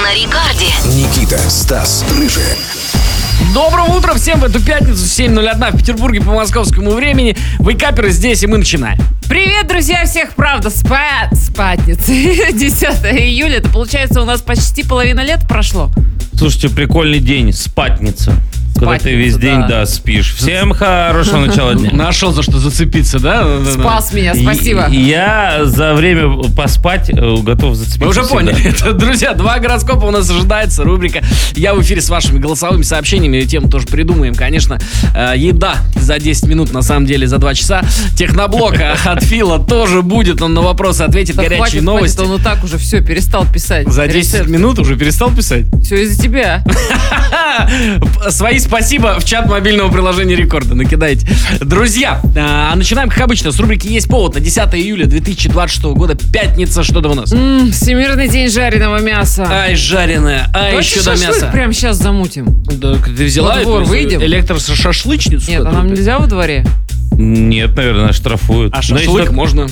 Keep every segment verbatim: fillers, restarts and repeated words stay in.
на рекорде. Никита, Стас, Рыжий. Доброго утра всем в эту пятницу, семь ноль один в Петербурге по московскому времени. Вейкаперы здесь, и мы начинаем. Привет, друзья, всех, правда, с, па- с пятницы, десятого июля. Это получается, у нас почти половина лет прошло. Слушайте, прикольный день, спатница. Когда ты весь день, да. да, спишь. Всем хорошего начала дня. Нашел за что зацепиться, да? Спас меня, спасибо. И- Я за время поспать э, готов зацепиться. Вы уже всегда. поняли. Это, друзья, два гороскопа у нас ожидается. Рубрика «Я в эфире» с вашими голосовыми сообщениями. Тему тоже придумаем, конечно. Э, Еда за десять минут, на самом деле за два часа. Техноблок от Фила тоже будет. Он на вопросы ответит. Да Горячие хватит, новости. хватит, он и так уже все, перестал писать. За десять минут уже перестал писать? Все из-за тебя. Свои спасибо в чат мобильного приложения Рекорда накидайте. Друзья, а, начинаем, как обычно, с рубрики «Есть повод» на десятое июля две тысячи двадцать шестого года. Пятница, что там у нас? М, Всемирный день жареного мяса. Ай, жареное, ай, Давайте еще до шашлык мяса. прямо сейчас замутим. Да, ты взяла Во двор эту выйдем? электрошашлычницу? Нет, а нам нельзя во дворе? Нет, наверное, штрафуют. А Значит, шашлык можно.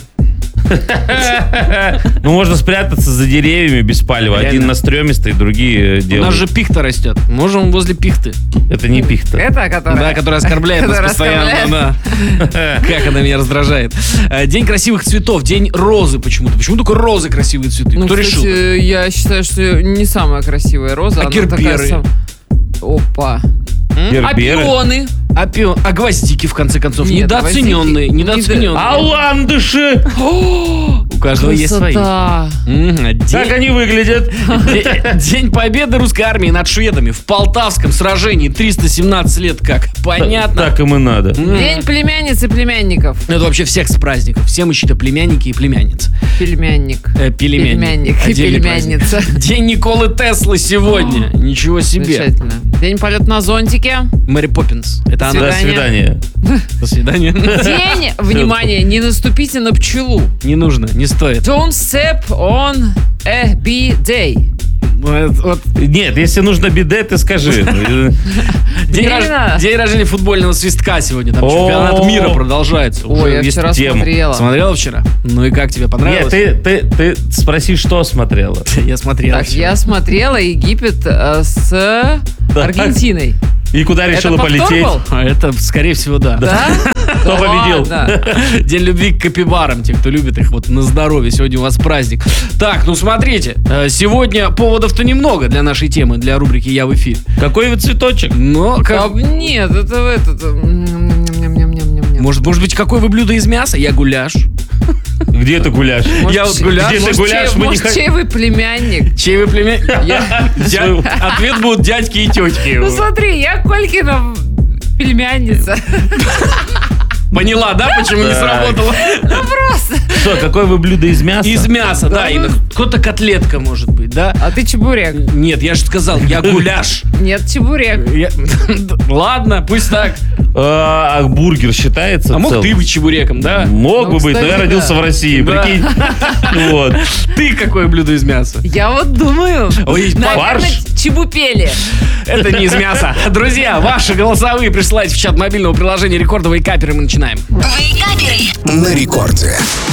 Ну, можно спрятаться за деревьями без палева. Реально. Один на стремистый, другие У нас делают. же пихта растет. Можем возле пихты. Это не пихта. Это, которая... Да, которая оскорбляет нас Которая постоянно. Да. Как она меня раздражает. Э, День красивых цветов, день розы почему-то. Почему только розы красивые цветы? Ну, Кто кстати, решил? я считаю, что не самая красивая роза. А она герберы? такая сам- Опа. А Герберы. пионы? А, пион- а гвоздики, в конце концов, Нет, недооцененные. гвоздики- Недооцененные. А ландыши! У каждого есть свои. Красота. Мгм, Как День, они выглядят? де- День победы русской армии над шведами в Полтавском сражении триста семнадцать лет как. Понятно? Так им и надо. М. День племянниц и племянников. Это вообще всех с праздников. Все мы считаем племянники и племянницы. Племянник. Э, Пельменник. Племянник и Отдельный племянница. праздник. День Николы Теслы сегодня. Ничего себе. Замечательно. День полет на зонтике. Мэри Поппинс. Это она. До Свидание. свидания. До свидания. День, внимание, не наступите на пчелу. Не нужно, не стоит. Don't step on a bee day. Вот, вот. Нет, если нужно биде, ты скажи. День, Не рож- надо. день рождения футбольного свистка сегодня. Там О. чемпионат мира продолжается. Ой, Уже я есть вчера тема. смотрела. Смотрела вчера? Ну и как тебе, Нет, понравилось? ты, ты, ты спроси, что смотрела. Я смотрел. Так, вчера. я смотрела Египет э, с Так. Аргентиной. И куда решила Это повтор полететь? был? А это, скорее всего, да. Да? Кто Да победил? ладно. День любви к капибарам, те, кто любит их, вот на здоровье. Сегодня у вас праздник. Так, ну смотрите, э, сегодня поводов-то немного для нашей темы, для рубрики «Я в эфире». Какой вы цветочек? Но, А, как, Нет, это в этот... м, ням-ням-ням-ням-ням-ням. может, может быть, какое вы блюдо из мяса? Я гуляш. Где ты гуляешь? Может, я вот чей- гуляш. Где ты может, гуляешь, чей- мы не может, хот- чей вы племянник? Чей вы племянник? Я- Дя- Ответ будут дядьки и тетки. Ну смотри, я Колькина племянница. Поняла, да, почему не Так. сработало? Что, какое вы блюдо из мяса? Из мяса, да. и Кто-то котлетка, может быть, да? А ты чебурек. Нет, я же сказал, я гуляш. Нет, чебурек. Я- Ладно, пусть так. А, а бургер считается? А мог целым? ты быть чебуреком, да? Мог Ну, бы быть, но кстати, я родился да. в России, Да. прикинь. Вот. Ты какое блюдо из мяса? Я вот думаю. Ой, Наверное, фарш? чебупели. Это не из мяса. Друзья, ваши голосовые присылайте в чат мобильного приложения Рекорда Вейкаперы, мы начинаем. Вейкаперы. На рекорде.